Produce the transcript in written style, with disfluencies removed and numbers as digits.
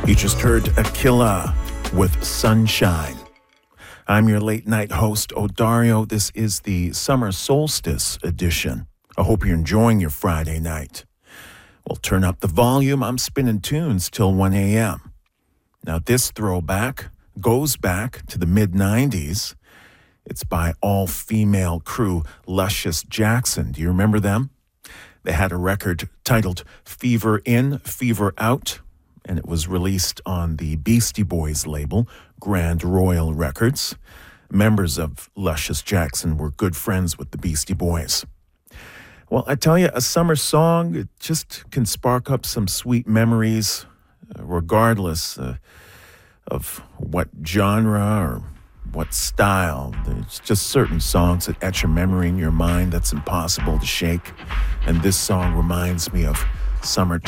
You just heard Aquila with Sunshine. I'm your late night host, Odario. This is the summer solstice edition. I hope you're enjoying your Friday night. Well, turn up the volume. I'm spinning tunes till 1 a.m. Now, this throwback goes back to the mid-90s. It's by all-female crew Luscious Jackson. Do you remember them? They had a record titled Fever In, Fever Out, and it was released on the Beastie Boys label, Grand Royal Records. Members of Luscious Jackson were good friends with the Beastie Boys. Well, I tell you, a summer song, it just can spark up some sweet memories, regardless of what genre or what style. There's just certain songs that etch a memory in your mind that's impossible to shake. And this song reminds me of summer